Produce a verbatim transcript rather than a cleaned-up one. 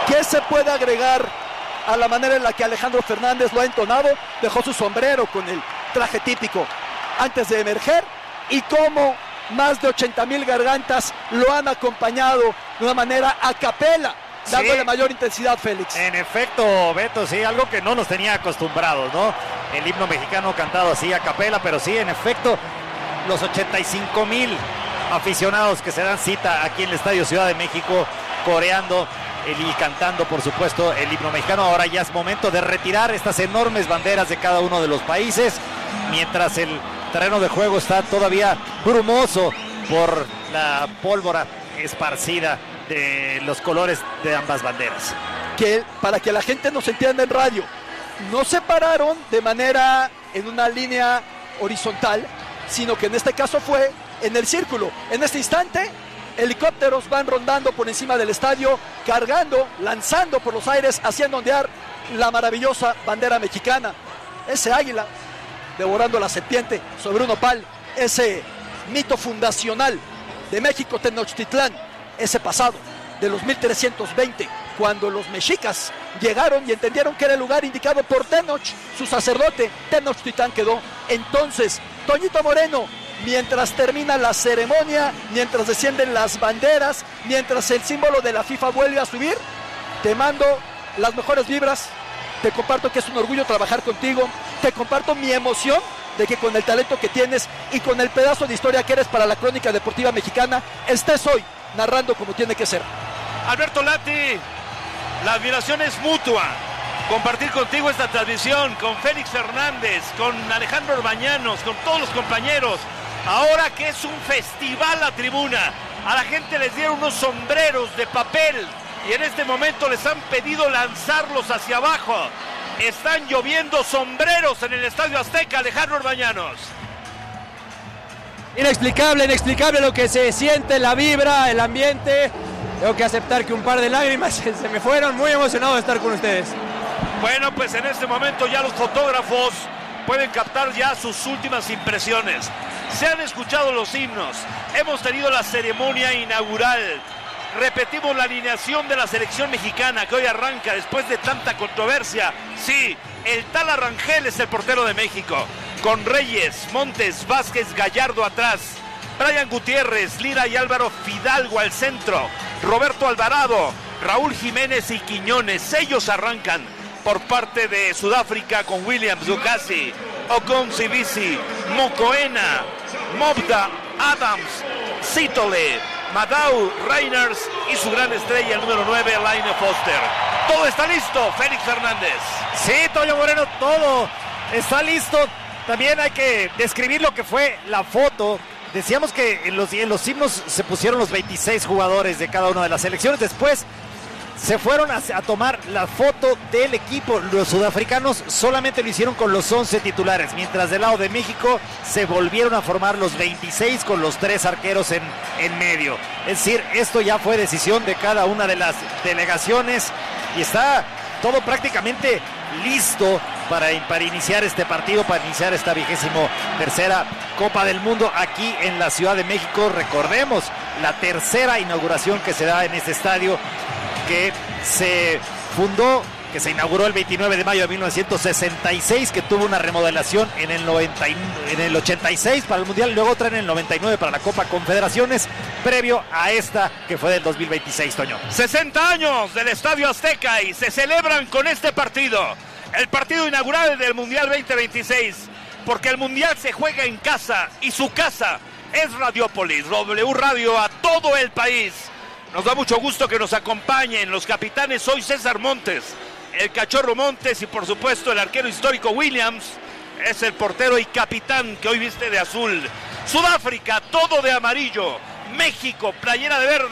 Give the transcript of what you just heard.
¿Qué se puede agregar a la manera en la que Alejandro Fernández lo ha entonado? Dejó su sombrero con el traje típico antes de emerger, y cómo más de ochenta mil gargantas lo han acompañado de una manera a capela, dándole sí. mayor intensidad, Félix. En efecto, Beto, sí, algo que no nos tenía acostumbrados, ¿no? El himno mexicano cantado así a capela, pero sí, en efecto, los ochenta y cinco mil aficionados que se dan cita aquí en el Estadio Ciudad de México, coreando el, y cantando, por supuesto, el himno mexicano. Ahora ya es momento de retirar estas enormes banderas de cada uno de los países, mientras el terreno de juego está todavía brumoso por la pólvora esparcida de los colores de ambas banderas. Que para que la gente nos entienda en radio, no se pararon de manera en una línea horizontal, sino que en este caso fue en el círculo. En este instante, helicópteros van rondando por encima del estadio, cargando, lanzando por los aires, haciendo ondear la maravillosa bandera mexicana. Ese águila devorando la serpiente sobre un opal, ese mito fundacional de México Tenochtitlán, ese pasado de los mil trescientos veinte, cuando los mexicas llegaron y entendieron que era el lugar indicado por Tenoch, su sacerdote. Tenochtitlán quedó. Entonces, Toñito Moreno, mientras termina la ceremonia, mientras descienden las banderas, mientras el símbolo de la FIFA vuelve a subir, te mando las mejores vibras. Te comparto que es un orgullo trabajar contigo. Te comparto mi emoción de que con el talento que tienes y con el pedazo de historia que eres para la crónica deportiva mexicana, estés hoy narrando como tiene que ser. Alberto Lati, la admiración es mutua. Compartir contigo esta transmisión, con Félix Fernández, con Alejandro Orbañanos, con todos los compañeros. Ahora que es un festival la tribuna, a la gente les dieron unos sombreros de papel y en este momento les han pedido lanzarlos hacia abajo. Están lloviendo sombreros en el Estadio Azteca, Alejandro Orbañanos. Inexplicable, inexplicable lo que se siente, la vibra, el ambiente. Tengo que aceptar que un par de lágrimas se me fueron. Muy emocionado de estar con ustedes. Bueno, pues en este momento ya los fotógrafos pueden captar ya sus últimas impresiones. Se han escuchado los himnos, hemos tenido la ceremonia inaugural. Repetimos la alineación de la selección mexicana que hoy arranca después de tanta controversia. Sí, el Tala Rangel es el portero de México, con Reyes, Montes, Vázquez, Gallardo atrás, Brian Gutiérrez, Lira y Álvaro Fidalgo al centro, Roberto Alvarado, Raúl Jiménez y Quiñones. Ellos arrancan por parte de Sudáfrica con Williams, Gukasi, Okon Sibisi, Mokoena, Mobda, Adams, Sitole, Madau, Reiners y su gran estrella, el número nueve, Laine Foster. Todo está listo, Félix Fernández. Sí, Toño Moreno, todo está listo. También hay que describir lo que fue la foto. Decíamos que en los, en los himnos se pusieron los veintiséis jugadores de cada una de las selecciones. Después se fueron a, a tomar la foto del equipo. Los sudafricanos solamente lo hicieron con los once titulares, mientras del lado de México se volvieron a formar los veintiséis con los tres arqueros en, en medio. Es decir, esto ya fue decisión de cada una de las delegaciones y está todo prácticamente listo para, para iniciar este partido, para iniciar esta vigésimo tercera Copa del Mundo aquí en la Ciudad de México. Recordemos la tercera inauguración que se da en este estadio, que se fundó, que se inauguró el veintinueve de mayo de mil novecientos sesenta y seis, que tuvo una remodelación en el, noventa, en el ochenta y seis para el Mundial, y luego otra en el noventa y nueve para la Copa Confederaciones, previo a esta que fue del dos mil veintiséis, Toño. sesenta años del Estadio Azteca y se celebran con este partido, el partido inaugural del Mundial veinte veintiséis, porque el Mundial se juega en casa y su casa es Radiopolis, W Radio a todo el país. Nos da mucho gusto que nos acompañen los capitanes hoy: César Montes, el Cachorro Montes, y por supuesto el arquero histórico Williams, es el portero y capitán que hoy viste de azul. Sudáfrica, todo de amarillo. México, playera de verde.